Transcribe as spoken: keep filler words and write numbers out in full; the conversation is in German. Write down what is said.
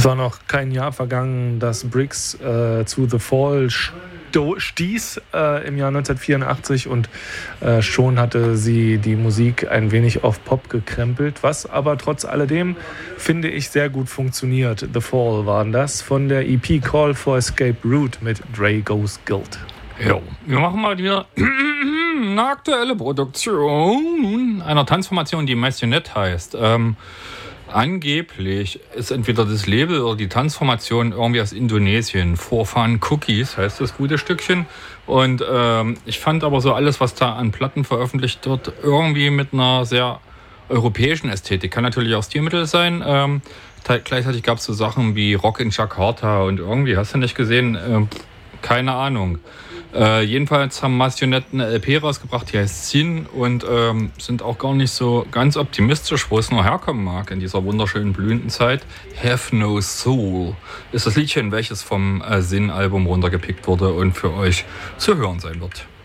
Es war noch kein Jahr vergangen, dass Briggs äh, zu The Fall sto- stieß äh, im Jahr neunzehnhundertvierundachtzig und äh, schon hatte sie die Musik ein wenig auf Pop gekrempelt, was aber trotz alledem, finde ich, sehr gut funktioniert. The Fall waren das von der E P Call for Escape Route mit Dre Goes Guild. Jo, wir machen mal wieder eine aktuelle Produktion einer Tanzformation, die Massionette heißt. Ähm, angeblich ist entweder das Label oder die Tanzformation irgendwie aus Indonesien. For Fun Cookies heißt das gute Stückchen. Und ähm, ich fand aber so alles, was da an Platten veröffentlicht wird, irgendwie mit einer sehr europäischen Ästhetik. Kann natürlich auch Stilmittel sein. Ähm, gleichzeitig gab es so Sachen wie Rock in Jakarta und irgendwie, hast du nicht gesehen, äh, keine Ahnung. Äh, jedenfalls haben Massionette eine L P rausgebracht, die heißt Sin und ähm, sind auch gar nicht so ganz optimistisch, wo es noch herkommen mag in dieser wunderschönen blühenden Zeit. Have No Soul ist das Liedchen, welches vom äh, Sin-Album runtergepickt wurde und für euch zu hören sein wird.